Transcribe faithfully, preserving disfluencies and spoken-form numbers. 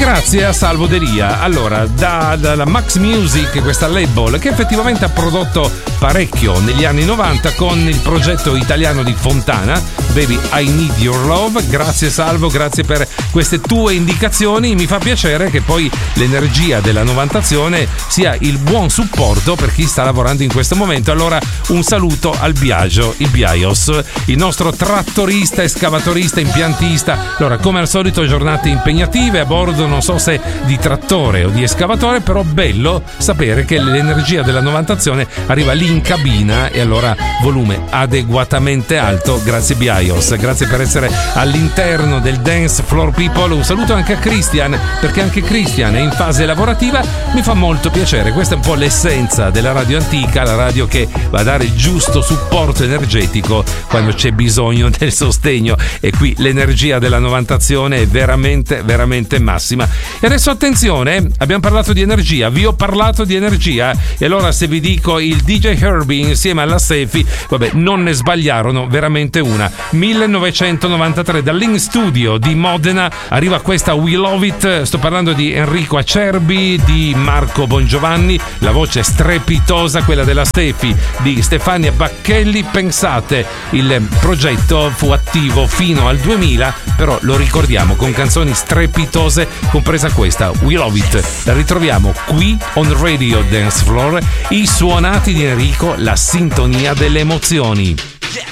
grazie a Salvo Delia. Allora, da, dalla Max Music, questa label che effettivamente ha prodotto parecchio negli anni novanta con il progetto italiano di Fontana, Baby I Need Your Love. Grazie Salvo, grazie per queste tue indicazioni. Mi fa piacere che poi l'energia della novantazione sia il buon supporto per chi sta lavorando in questo momento. Allora un saluto al Biagio, il Biaios, il nostro trattorista, escavatorista, impiantista. Allora, come al solito, giornate impegnative a bordo, non so se di trattore o di escavatore, però bello sapere che l'energia della novantazione arriva lì in cabina, e allora volume adeguatamente alto. Grazie Biaios, grazie per essere all'interno del Dance Floor People. Un saluto anche a Christian, perché anche Christian è in fase lavorativa. Mi fa molto piacere, questa è un po' l'essenza della radio antica, la radio che va a dare il giusto supporto energetico quando c'è bisogno del sostegno, e qui l'energia della novantazione è veramente veramente massima. E adesso attenzione, abbiamo parlato di energia, vi ho parlato di energia, e allora se vi dico il D J Herbie insieme alla Sefi, vabbè, non ne sbagliarono veramente una. millenovecentonovantatré, dall'In Studio di Modena arriva questa We Love It. Sto parlando di Enrico Acerbi, di Marco Bongiovanni, la voce strepitosa quella della Sefi, di Stefania Bacchelli. Pensate, il progetto fu attivo fino al duemila, però lo ricordiamo con canzoni strepitose, compresa questa We Love It. La ritroviamo qui on Radio Dance Floor, i suonati di Enrico, la sintonia delle emozioni.